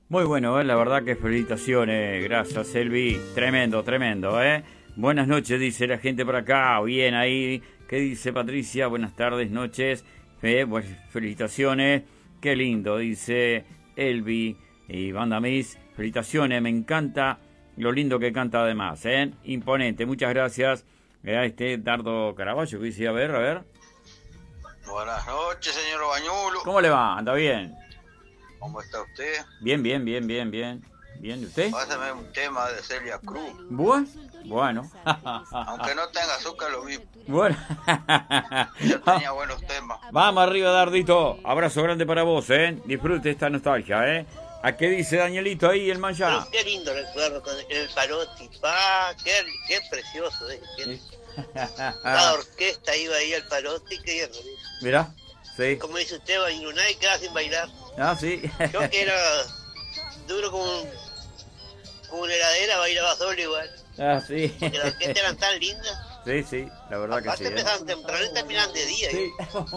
Muy bueno, la verdad que felicitaciones, gracias Elvi, tremendo, tremendo, Buenas noches, dice la gente por acá, bien ahí, ¿qué dice Patricia? Buenas tardes, noches, pues felicitaciones, qué lindo, dice Elvi y Banda Miss, felicitaciones, me encanta lo lindo que canta además, imponente, muchas gracias a Dardo Caraballo que dice, a ver. Buenas noches, señor Bañulo. ¿Cómo le va? ¿Anda bien? ¿Cómo está usted? Bien. ¿Bien? ¿Y usted? Pásame un tema de Celia Cruz. Bueno. Aunque no tenga azúcar, lo mismo. Bueno. Ya tenía buenos temas. Vamos arriba, Dardito. Abrazo grande para vos, Disfrute esta nostalgia, ¿A qué dice Danielito ahí, el mancha? Qué lindo recuerdo con el Parotti. Qué precioso, Sí. Cada orquesta iba ahí al Parotti, que Mirá, sí. como dice usted, Bañulo, nadie queda sin bailar. Sí. Yo que era duro como una heladera, bailaba solo igual. Sí. Porque las orquestas eran tan lindas. Sí, la verdad que sí. Aparte empezaban temprano y terminaban de día. Sí.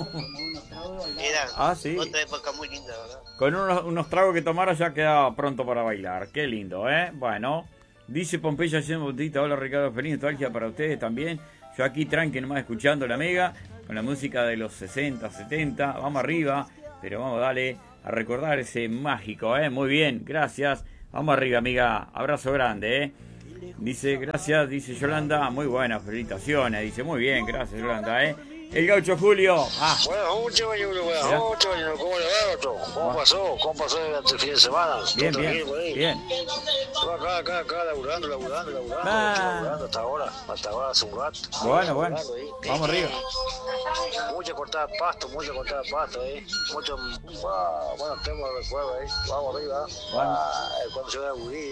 Era sí. otra época muy linda, ¿verdad? Con unos tragos que tomara ya quedaba pronto para bailar. Qué lindo, Bueno, dice Pompeya Bautista, hola Ricardo, feliz nostalgia para ustedes también. Yo aquí tranqui nomás escuchando la Mega, con la música de los 60, 70, vamos arriba, pero vamos, dale, a recordar ese mágico, Muy bien, gracias. Vamos arriba, amiga, abrazo grande, Dice, gracias, dice Yolanda, muy buenas, felicitaciones. Dice, muy bien, gracias Yolanda, El Gaucho Julio. Buenas noches, Bañulo, ¿cómo le va, doctor? ¿Cómo pasó? ¿Cómo pasó durante el fin de semana? Bien. Acá, laburando hasta ahora hace un rato. Bueno, vamos arriba. Mucha cortada de pasto, Muchos buenos temas de recuerdo ahí. Vamos arriba. Cuando se vaya a aburrir.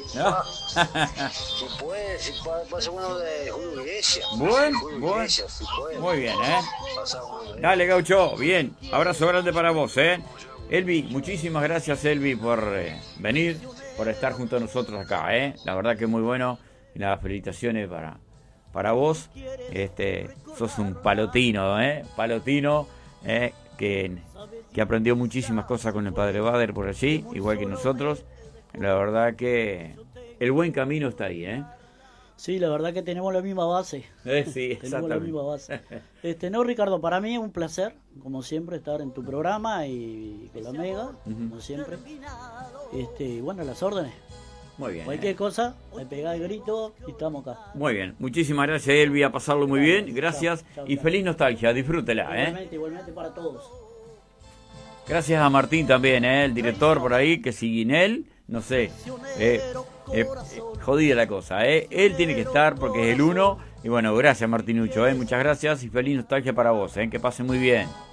Si puede ser uno de Julio Iglesias. Bueno. Muy bien, Dale, Gaucho, bien. Abrazo grande para vos, Elvi, muchísimas gracias, Elvi, por venir, por estar junto a nosotros acá, La verdad que muy bueno. Y nada, felicitaciones para vos. Sos un palotino, Palotino, que aprendió muchísimas cosas con el padre Bader por allí, igual que nosotros. La verdad que el buen camino está ahí, Sí, la verdad que tenemos la misma base. Sí, tenemos la misma base. No, Ricardo, para mí es un placer, como siempre, estar en tu programa y con la Mega, como siempre. Bueno, las órdenes. Muy bien. Cualquier cosa, me pegá el grito y estamos acá. Muy bien. Muchísimas gracias, Elvi, a pasarlo muy bien. Gracias y feliz nostalgia. Disfrútela, Igualmente para todos. Gracias a Martín también, el director por ahí, que sin él, no sé, jodida la cosa, Él tiene que estar porque es el uno. Y bueno, gracias Martinucho, muchas gracias y feliz nostalgia para vos, que pase muy bien.